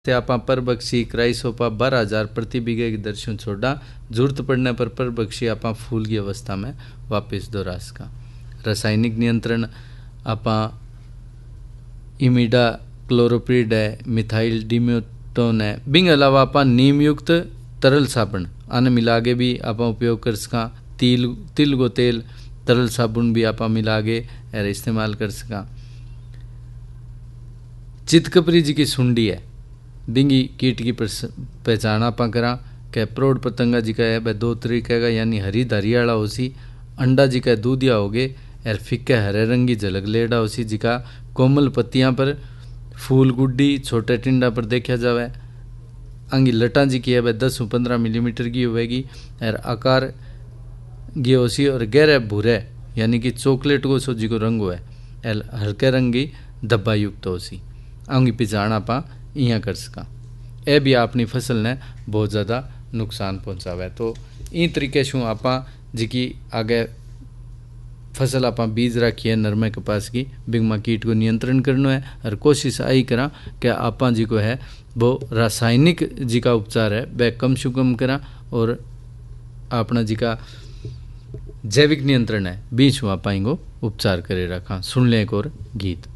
ते आपा पर बक्शी क्राइसोपा 12,000 प्रति बीघे की दर्शन छोड़ा। जरूरत पड़ने पर बक्शी आपा फूल की अवस्था में वापस दोहरा सका। रासायनिक नियंत्रण आपा इमिडा क्लोरोप्रिड है, मिथाइल डिम्यूटोन है। बिंग अलावा आपा नीम युक्त तरल साबुन आने मिला के भी आपा उपयोग कर सका। तिल गो तेल तरल साबुन भी आपा मिला के इस्तेमाल कर सका। चितकपरी जी की सुंडी है, बिंगी कीट की पहचान आप करा के प्रौढ़ पतंगा जी का है वह दो तरीके का, यानी हरी धारी वाला होसी। अंडा जी का दूधिया हो गए और फिक्के हरे रंग की झलक लेड़ा होसी, जिका कोमल पत्तियां पर फूल गुड्डी छोटे टिंडा पर देखा जावे। अंगी लटा जी की है वह 10 से 15 मिलीमीटर की होगी और आकार की होसी और गहरे भूरे यानी कि चॉकलेट को सो जी को रंग है, हल्के रंग की धब्बा युक्त होसी। अंगी पिछाण आप इं कर सका। ए भी अपनी फसल ने बहुत ज़्यादा नुकसान पहुँचावे। तो इन तरीके से आप जी आगे फसल आप बीज रखी है नरमे कपास की, बिगमा कीट को नियंत्रण करना है और कोशिश आई करा कि आप जी को है वो रासायनिक जी का उपचार है वह कम से कम करा और अपना जी का जैविक नियंत्रण है बीच आप उपचार करे रखा। सुन लें एक और गीत।